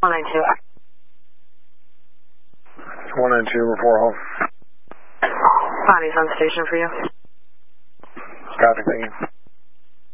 192. 192, report home. Bonnie's on station for you. Copy, thank you.